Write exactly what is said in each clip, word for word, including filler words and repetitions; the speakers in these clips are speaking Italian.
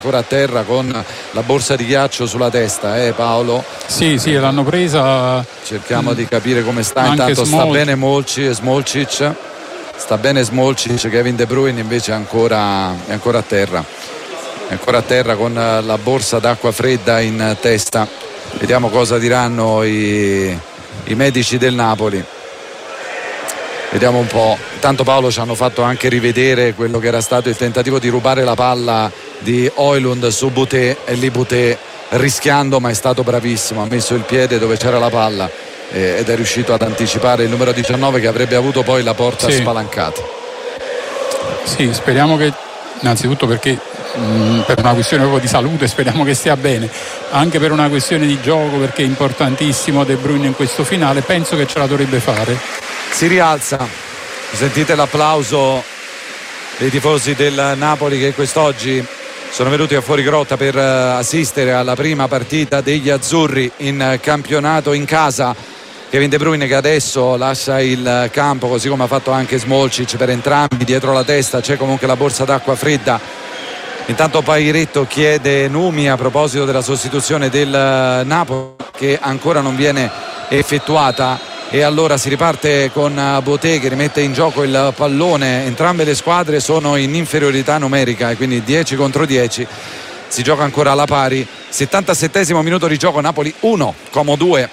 ancora a terra con la borsa di ghiaccio sulla testa, eh Paolo? Sì, sì, l'hanno presa. Cerchiamo mh. di capire come sta. Anche Intanto Smol- sta bene Molci, Smolcic, sta bene Smolcic. Kevin De Bruyne invece è ancora, è ancora a terra, è ancora a terra con la borsa d'acqua fredda in testa. Vediamo cosa diranno i, i medici del Napoli. Vediamo un po'. Tanto Paolo ci hanno fatto anche rivedere quello che era stato il tentativo di rubare la palla di Højlund su Boutet, e lì Boutet, rischiando, ma è stato bravissimo, ha messo il piede dove c'era la palla eh, ed è riuscito ad anticipare il numero diciannove, che avrebbe avuto poi la porta sì. spalancata. Sì, speriamo che, innanzitutto perché mh, per una questione proprio di salute speriamo che stia bene, anche per una questione di gioco, perché è importantissimo De Bruyne in questo finale, penso che ce la dovrebbe fare. Si rialza, sentite l'applauso dei tifosi del Napoli che quest'oggi sono venuti a fuori grotta per assistere alla prima partita degli azzurri in campionato in casa. Kevin De Bruyne che adesso lascia il campo, così come ha fatto anche Smolcic per entrambi. Dietro la testa c'è comunque la borsa d'acqua fredda. Intanto Pairetto chiede Numi a proposito della sostituzione del Napoli, che ancora non viene effettuata, e allora si riparte con Boutet che rimette in gioco il pallone. Entrambe le squadre sono in inferiorità numerica e quindi dieci contro dieci, si gioca ancora alla pari. settantasettesimo minuto di gioco, Napoli uno, Como due.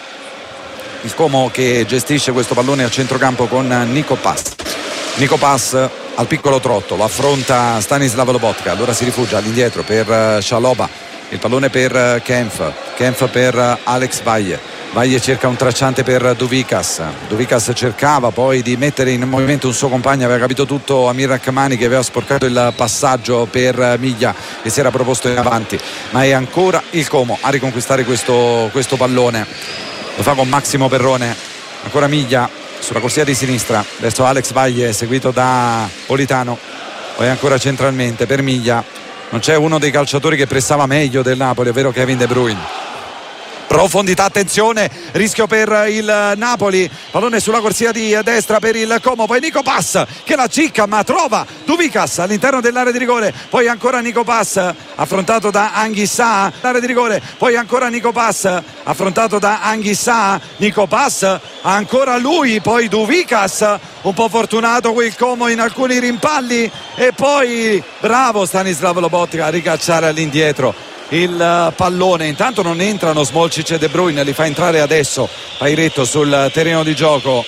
Il Como che gestisce questo pallone a centrocampo con Nico Pass. Nico Pass al piccolo trotto, lo affronta Stanislav Lobotka, allora si rifugia all'indietro per Chalobah, il pallone per Kempf, Kempf per Alex Valle. Valle cerca un tracciante per Duvikas. Duvikas cercava poi di mettere in movimento un suo compagno, aveva capito tutto Amir Rrahmani, che aveva sporcato il passaggio per Miglia, che si era proposto in avanti, ma è ancora il Como a riconquistare questo, questo pallone. Lo fa con Massimo Perrone, ancora Miglia sulla corsia di sinistra verso Alex Valle, seguito da Politano, poi ancora centralmente per Miglia. Non c'è uno dei calciatori che pressava meglio del Napoli, ovvero Kevin De Bruyne. Profondità, attenzione, rischio per il Napoli, pallone sulla corsia di destra per il Como, poi Nico Pass che la cicca ma trova Duvikas all'interno dell'area di rigore, poi ancora Nico Pass affrontato da Anghissà, l'area di rigore, poi ancora Nico Pass affrontato da Anghissà, Nico Pass ancora lui, poi Duvikas, un po' fortunato quel Como in alcuni rimpalli, e poi bravo Stanislav Lobotka a ricacciare all'indietro il pallone. Intanto non entrano Smolcic e De Bruyne, li fa entrare adesso Pairetto sul terreno di gioco.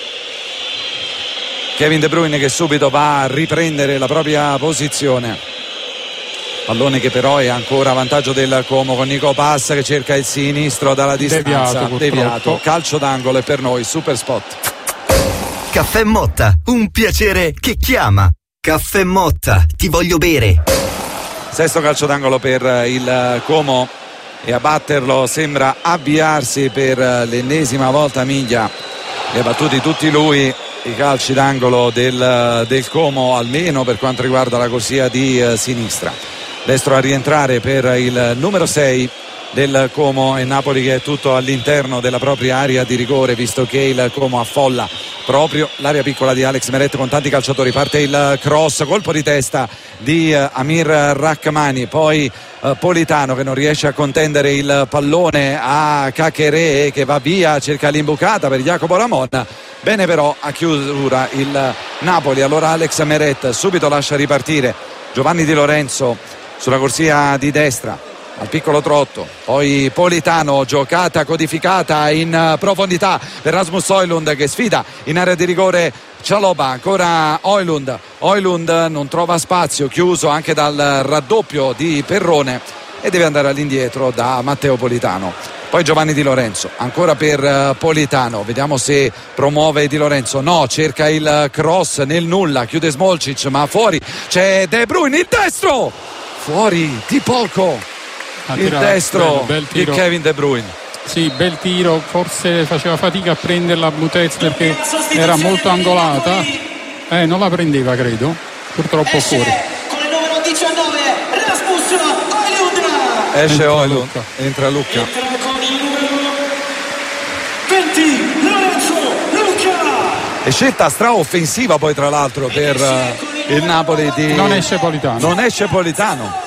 Kevin De Bruyne che subito va a riprendere la propria posizione, pallone che però è ancora a vantaggio del Como, con Nico Pass che cerca il sinistro dalla distanza, deviato, deviato. Calcio d'angolo, e per noi super spot. Caffè Motta, un piacere che chiama. Caffè Motta, ti voglio bere. Sesto calcio d'angolo per il Como, e a batterlo sembra avviarsi per l'ennesima volta Miglia. Li ha battuti tutti lui i calci d'angolo del, del Como, almeno per quanto riguarda la corsia di sinistra. Destro a rientrare per il numero sei del Como, e Napoli che è tutto all'interno della propria area di rigore, visto che il Como affolla proprio l'area piccola di Alex Meret con tanti calciatori. Parte il cross, colpo di testa di Amir Rrahmani, poi uh, Politano che non riesce a contendere il pallone a Caqueré, che va via, cerca l'imbucata per Jacopo Ramon. Bene però a chiusura il Napoli, allora Alex Meret subito lascia ripartire Giovanni Di Lorenzo sulla corsia di destra al piccolo trotto, poi Politano, giocata codificata in profondità per Rasmus Højlund che sfida in area di rigore Chalobah, ancora Højlund, Højlund non trova spazio, chiuso anche dal raddoppio di Perrone, e deve andare all'indietro da Matteo Politano. Poi Giovanni Di Lorenzo, ancora per Politano, vediamo se promuove Di Lorenzo, no, cerca il cross nel nulla, chiude Smolcic ma fuori c'è De Bruyne, il destro, fuori di poco il destro di Kevin De Bruyne. Sì, bel tiro, forse faceva fatica a prenderla Butez perché era molto angolata, eh, non la prendeva credo, purtroppo fuori. Con il numero diciannove Rasmus Højlund, esce Højlund, entra Lucca, entra con il numero venti Lorenzo Lucca, e scelta straoffensiva poi tra l'altro per il Napoli di... non esce Politano non esce Politano